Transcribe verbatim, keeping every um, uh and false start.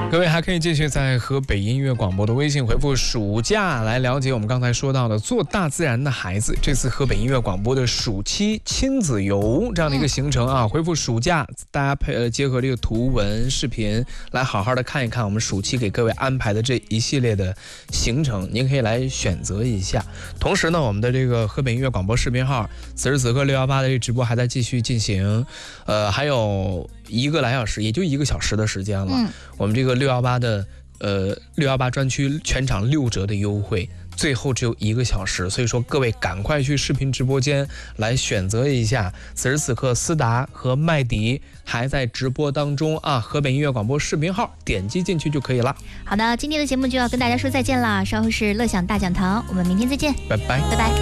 各位还可以继续在河北音乐广播的微信回复暑假来了解我们刚才说到的做大自然的孩子，这次河北音乐广播的暑期亲子游这样的一个行程啊，回复暑假，大家配呃结合这个图文视频来好好的看一看我们暑期给各位安排的这一系列的行程，您可以来选择一下。同时呢，我们的这个河北音乐广播视频号此时此刻六一八的这个直播还在继续进行，呃，还有一个来小时，也就一个小时的时间了。嗯，我们这个六一八的呃六一八专区全场六折的优惠，最后只有一个小时，所以说各位赶快去视频直播间来选择一下。此时此刻，思达和麦迪还在直播当中啊，河北音乐广播视频号点击进去就可以了。 好的，今天的节目就要跟大家说再见了，稍后是乐享大讲堂，我们明天再见， 拜拜， 拜拜。